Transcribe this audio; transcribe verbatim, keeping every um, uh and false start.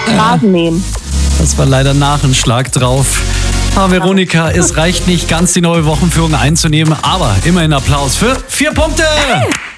Rasenmähen. Das war leider nach ein Schlag drauf. Aber Veronika, es reicht nicht ganz, die neue Wochenführung einzunehmen, aber immerhin Applaus für vier Punkte. Hey.